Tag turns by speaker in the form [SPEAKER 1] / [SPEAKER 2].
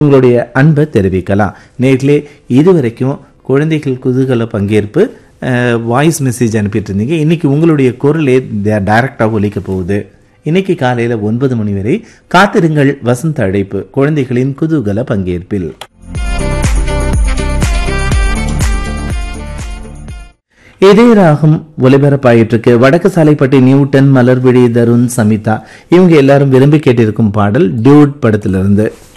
[SPEAKER 1] உங்களுடைய அன்பை தெரிவிக்கலாம். நேர்களே, இதுவரைக்கும் குழந்தைகள் குதூகல பங்கேற்பு வாய்ஸ் மெசேஜ் அனுப்பிட்டு இருந்தீங்க. இன்னைக்கு உங்களுடைய குரலே டைரக்டாக ஒலிக்க போகுது. இன்னைக்கு காலையில 9 மணி வரை காத்திருங்கள் வசந்த அழைப்பு, குழந்தைகளின் குதூகல பங்கேற்பில். இதே ராகம் ஒலிபரப்பாயிட்டு இருக்கு. வடக்கு சாலைப்பட்டி நியூட்டன், மலர்விழி, தருண், சமிதா இவங்க எல்லாரும் விரும்பி கேட்டிருக்கும் பாடல் டியூட் படத்திலிருந்து.